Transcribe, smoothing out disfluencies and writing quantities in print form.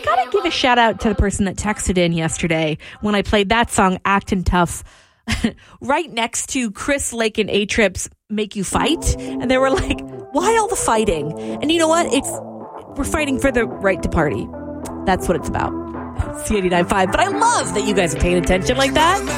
gotta give a shout out to the person that texted in yesterday when I played that song, Actin' Tough, right next to Chris Lake and A-Trip's Make You Fight. And they were like, why all the fighting? And you know what? We're fighting for the right to party. That's what it's about. C89.5. But I love that you guys are paying attention like that.